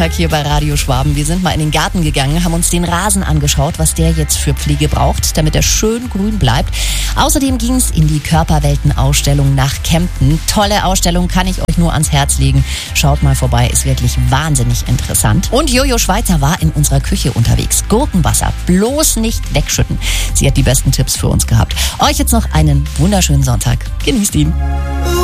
Hier bei Radio Schwaben. Wir sind mal in den Garten gegangen, haben uns den Rasen angeschaut, was der jetzt für Pflege braucht, damit er schön grün bleibt. Außerdem ging es in die Körperwelten-Ausstellung nach Kempten. Tolle Ausstellung, kann ich euch nur ans Herz legen. Schaut mal vorbei, ist wirklich wahnsinnig interessant. Und Jojo Schweizer war in unserer Küche unterwegs. Gurkenwasser bloß nicht wegschütten. Sie hat die besten Tipps für uns gehabt. Euch jetzt noch einen wunderschönen Sonntag. Genießt ihn.